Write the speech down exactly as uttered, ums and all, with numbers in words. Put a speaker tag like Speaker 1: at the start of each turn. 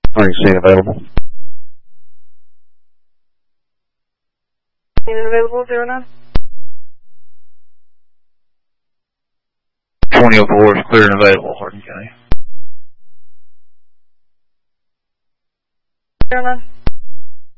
Speaker 1: Morning, scene available.
Speaker 2: Scene available, zero nine.
Speaker 1: twenty oh four is clear and available, Hardin County.
Speaker 2: zero nine.